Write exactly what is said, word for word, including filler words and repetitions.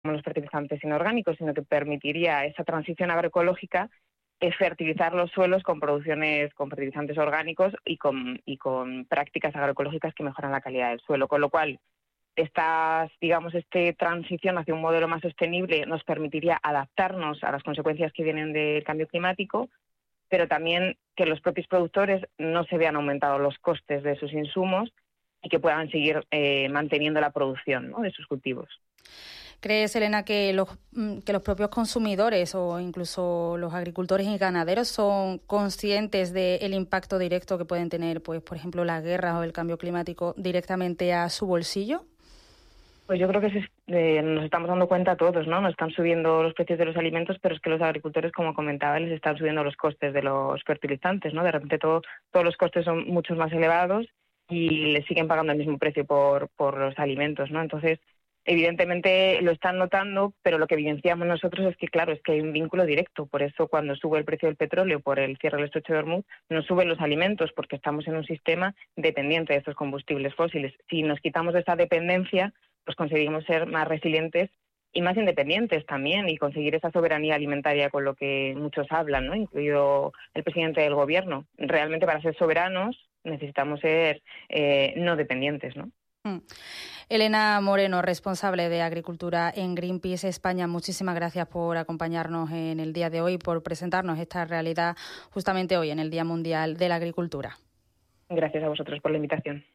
los fertilizantes inorgánicos, sino que permitiría esa transición agroecológica, es fertilizar los suelos con producciones, con fertilizantes orgánicos y con, y con prácticas agroecológicas que mejoran la calidad del suelo, con lo cual estas, digamos, esta transición hacia un modelo más sostenible nos permitiría adaptarnos a las consecuencias que vienen del cambio climático, pero también que los propios productores no se vean aumentados los costes de sus insumos y que puedan seguir eh, manteniendo la producción, ¿no?, de sus cultivos. ¿Crees, Elena, que los, que los propios consumidores o incluso los agricultores y ganaderos son conscientes del impacto directo que pueden tener, pues, por ejemplo, las guerras o el cambio climático directamente a su bolsillo? Pues yo creo que se, eh, nos estamos dando cuenta todos, ¿no? Nos están subiendo los precios de los alimentos, pero es que los agricultores, como comentaba, les están subiendo los costes de los fertilizantes, ¿no? De repente todo, todos los costes son mucho más elevados y les siguen pagando el mismo precio por, por los alimentos, ¿no? Entonces, evidentemente lo están notando, pero lo que evidenciamos nosotros es que, claro, es que hay un vínculo directo. Por eso, cuando sube el precio del petróleo por el cierre del estrecho de Hormuz, no suben los alimentos, porque estamos en un sistema dependiente de estos combustibles fósiles. Si nos quitamos de esa dependencia, pues conseguimos ser más resilientes y más independientes también, y conseguir esa soberanía alimentaria con lo que muchos hablan, ¿no?, incluido el presidente del gobierno. Realmente, para ser soberanos necesitamos ser eh, no dependientes, ¿no? Mm. Elena Moreno, responsable de Agricultura en Greenpeace España, muchísimas gracias por acompañarnos en el día de hoy, por presentarnos esta realidad justamente hoy, en el Día Mundial de la Agricultura. Gracias a vosotros por la invitación.